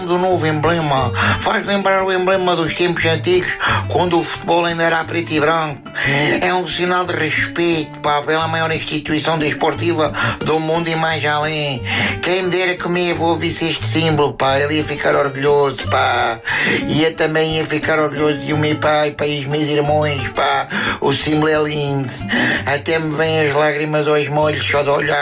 do novo emblema faz lembrar o emblema dos tempos antigos, quando o futebol ainda era preto e branco. É um sinal de respeito, pá, pela maior instituição desportiva do mundo e mais além. Quem me dera que o meu avô visse este símbolo, pá, ele ia ficar orgulhoso, pá. E eu também ia ficar orgulhoso de o meu pai, pá, e os meus irmãos, pá. O símbolo é lindo. Até me vêm as lágrimas aos molhos só de olhar.